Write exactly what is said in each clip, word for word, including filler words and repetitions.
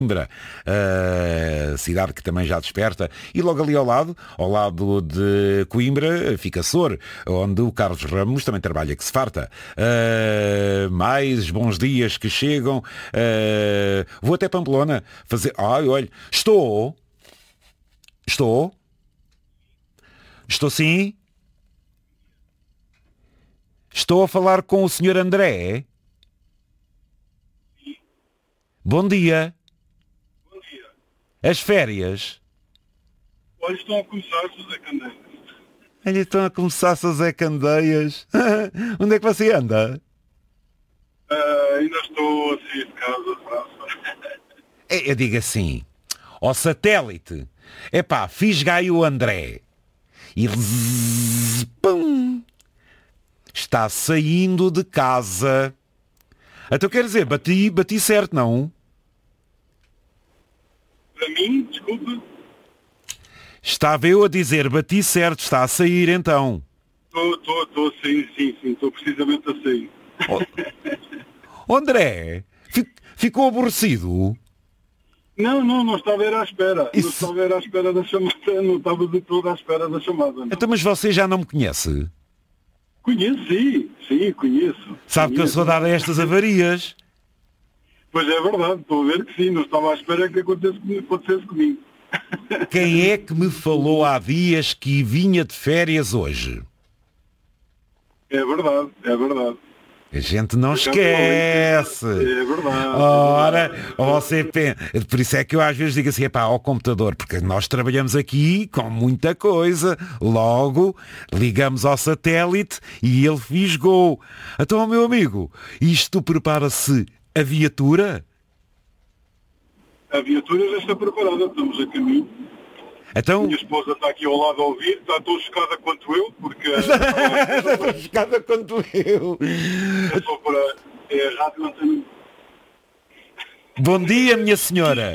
Coimbra, a cidade que também já desperta, e logo ali ao lado, ao lado de Coimbra, fica Sor, onde o Carlos Ramos também trabalha, que se farta. Uh, mais bons dias que chegam. Uh, vou até Pamplona fazer... Ai, olha, estou... Estou... Estou sim... Estou a falar com o senhor André. Bom dia. As férias? Olha, estão a começar, José Candeias. Olha, estão a começar, José Candeias. Onde é que você anda? Uh, ainda estou a sair de casa, França. É, eu digo assim, ao satélite. Epá, fisgai o André. E... zzz, pum, está saindo de casa. Então quer dizer, bati, bati certo, não? Para mim, desculpe. Estava eu a dizer, bati certo, está a sair então. Estou, estou, estou a sair, sim, sim, estou precisamente a sair. Oh, André, fi, ficou aborrecido? Não, não, não estava a ir à espera. Isso... Não estava a ir à espera da chamada, não estava de todo à espera da chamada. Não. Então, mas você já não me conhece? Conheço, sim, sim, conheço. Sabe conheço. Que eu sou dado a estas avarias. Pois é verdade, estou a ver que sim, não estava à espera que acontecesse, acontecesse comigo. Quem é que me falou há dias que vinha de férias hoje? É verdade, é verdade. A gente não esquece. É verdade. Ora, você pensa. Por isso é que eu às vezes digo assim, epá, ao computador, porque nós trabalhamos aqui com muita coisa. Logo, ligamos ao satélite e ele fisgou. Então, meu amigo, isto prepara-se a viatura? A viatura já está preparada, estamos a caminho. Então... Minha esposa está aqui ao lado a ouvir, está tão chocada quanto eu, porque... Está tão chocada quanto eu. É só para... É a rádio antena. Bom dia, minha senhora.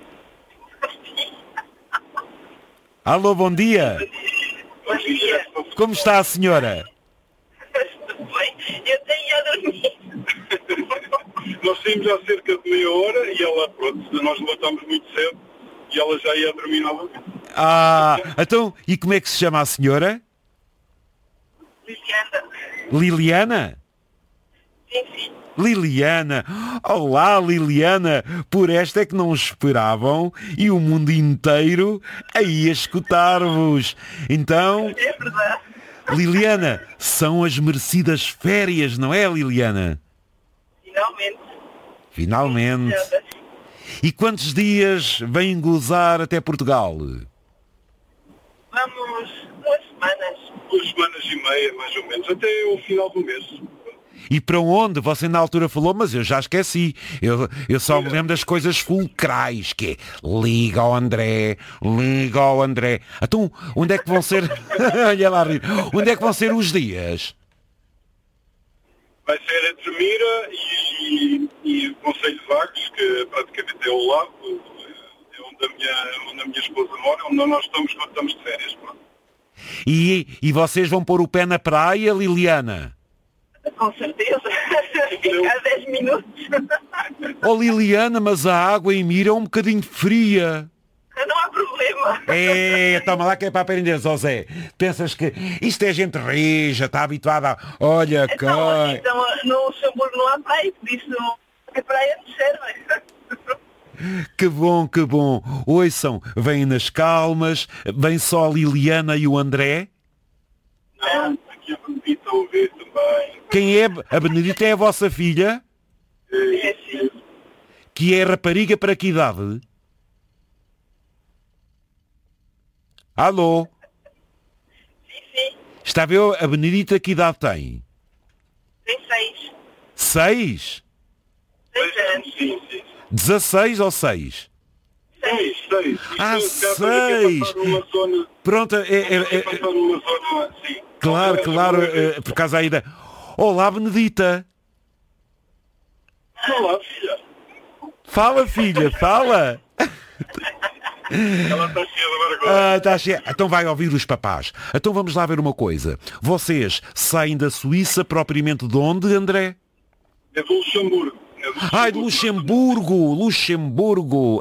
Alô, bom dia. Bom dia. Como está a senhora? Tudo bem, eu tenho a dormir. Nós saímos há cerca de meia hora e ela, pronto, nós levantamos muito cedo e ela já ia dormir novamente. Ah, então, e como é que se chama a senhora? Liliana. Liliana? Sim, sim. Liliana. Olá, Liliana. Por esta é que não esperavam e o mundo inteiro aí a escutar-vos. Então... É verdade. Liliana, são as merecidas férias, não é, Liliana? Finalmente. Finalmente. E quantos dias vêm gozar até Portugal? Vamos duas semanas. Duas semanas e meia, mais ou menos, até o final do mês. E para onde? Você na altura falou, mas eu já esqueci. Eu, eu só me lembro das coisas fulcrais, que é liga ao André, liga ao André. Então, onde é que vão ser... Olha lá, onde é que vão ser os dias? Vai ser entre Mira e, e o Conselho de Vagos, que praticamente é ao lado, é onde a minha, onde a minha esposa mora, onde nós estamos quando estamos de férias. E, e vocês vão pôr o pé na praia, Liliana? Com certeza. Fica a dez minutos. Oh, Liliana, mas a água em Mira é um bocadinho fria. Não há problema. É, toma lá que é para aprender, José. Pensas que isto é gente rija, está habituada a... Olha, Então, cá... então, no Luxemburgo não há praia, por isso a praia nos serve. Que bom, que bom. Ouçam, vêm nas calmas, vem só a Liliana e o André? Não, aqui a Benedita a ouvir também. Quem é? A Benedita é a vossa filha? É sim. Que é rapariga para que idade? Alô? Sim, sim. Está a ver a Benedita que idade tem? Tem seis. Seis? Seis anos. Sim, sim. Dezesseis ou seis? Seis, seis. Ah, Isto é seis. passar numa zona... Pronto, é, é, é, passar numa zona... Sim. claro, claro, é, por causa aí da... Olá, Benedita. Olá, filha. Fala, filha, fala. Ela está cheia de vergonha. Ah, está cheia. Então vai ouvir os papás. Então vamos lá ver uma coisa. Vocês saem da Suíça propriamente de onde, André? É do Luxemburgo. É Ai, de Luxemburgo, Luxemburgo.